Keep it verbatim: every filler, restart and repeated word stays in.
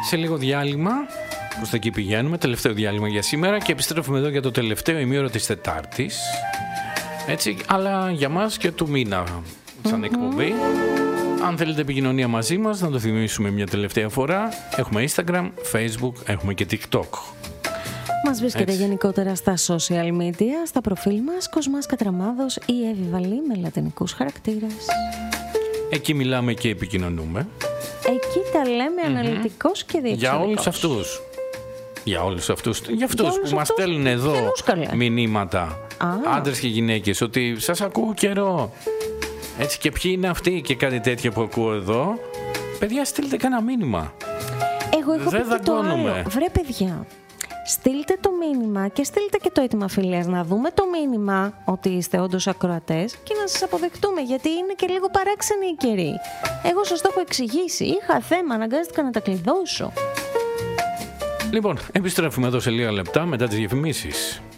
Σε λίγο διάλειμμα, προς τα εκεί πηγαίνουμε, τελευταίο διάλειμμα για σήμερα και επιστρέφουμε εδώ για το τελευταίο ημίωρο της Τετάρτης. Έτσι, αλλά για μας και του μήνα σαν mm-hmm. εκπομπή. Αν θέλετε επικοινωνία μαζί μας, να το θυμίσουμε μια τελευταία φορά. Έχουμε Instagram, Facebook, έχουμε και TikTok. Μας βρίσκεται έτσι γενικότερα στα social media, στα προφίλ μας, Κοσμάς Κατραμάδος ή Εύη Βαλή με λατινικούς χαρακτήρες. Εκεί μιλάμε και επικοινωνούμε. Εκεί τα λέμε mm-hmm. αναλυτικός και διεξοδικός. Για όλους αυτούς. Για όλους αυτούς, για αυτούς για που αυτούς μας στέλνουν εδώ μηνύματα, ah. άντρες και γυναίκες, ότι σας ακούω καιρό. Έτσι, και ποιοι είναι αυτοί και κάτι τέτοιο που ακούω εδώ. Παιδιά, στείλτε κανένα μήνυμα. Εγώ έχω Δεν πει το άλλο. Βρε παιδιά, στείλτε το μήνυμα και στείλτε και το αίτημα φιλίας, να δούμε το μήνυμα ότι είστε όντως ακροατές και να σας αποδεχτούμε, γιατί είναι και λίγο παράξενοι οι καιροί. Εγώ σας το έχω εξηγήσει, είχα θέμα, αναγκάστηκα να τα κλειδώσω. Λοιπόν, επιστρέφουμε εδώ σε λίγα λεπτά μετά τις διαφημίσεις.